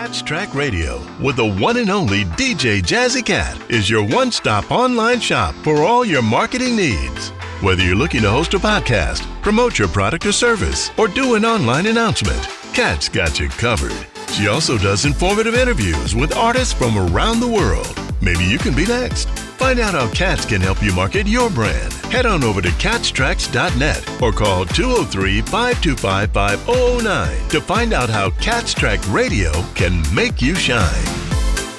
Cats Track Radio with the one and only DJ Jazzy Cat is your one-stop online shop for all your marketing needs. Whether you're looking to host a podcast, promote your product or service, or do an online announcement, Kat's got you covered. She also does informative interviews with artists from around the world. Maybe you can be next. Find out how Kat's can help you market your brand. Head on over to catstracks.net or call 203-525-5009 to find out how Cats Track Radio can make you shine.